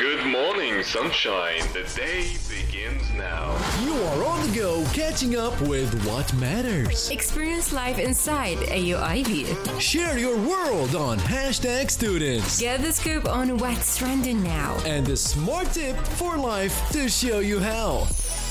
Good morning, sunshine. The day begins now. You are on the go, catching up with what matters. Experience life inside AUIV. Share your world on Hashtag Students. Get the scoop on what's trending now. And the smart tip for life to show you how.